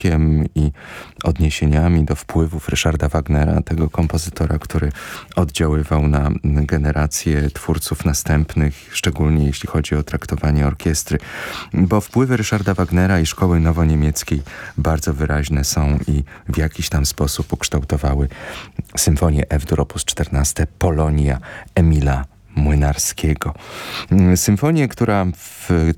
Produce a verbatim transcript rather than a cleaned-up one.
i odniesieniami do wpływów Ryszarda Wagnera, tego kompozytora, który oddziaływał na generację twórców następnych, szczególnie jeśli chodzi o traktowanie orkiestry. Bo wpływy Ryszarda Wagnera i szkoły nowoniemieckiej bardzo wyraźne są i w jakiś tam sposób ukształtowały symfonię F-dur op. czternaście Polonia Emila Młynarskiego. Symfonię, która w